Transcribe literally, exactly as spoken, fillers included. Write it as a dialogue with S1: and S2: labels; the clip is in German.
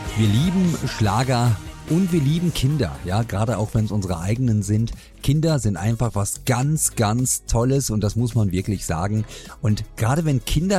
S1: Wir lieben Schlager und wir lieben Kinder, ja, gerade auch wenn es unsere eigenen sind. Kinder sind einfach was ganz, ganz Tolles und das muss man wirklich sagen. Und gerade wenn Kinder